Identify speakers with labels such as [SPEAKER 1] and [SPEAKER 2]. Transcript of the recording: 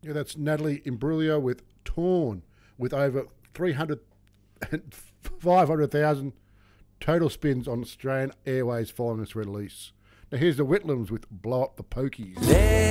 [SPEAKER 1] Yeah, that's Natalie Imbruglia with Torn, with over 500,000 total spins on Australian Airways following this release. Now here's the Whitlams with Blow Up the Pokies.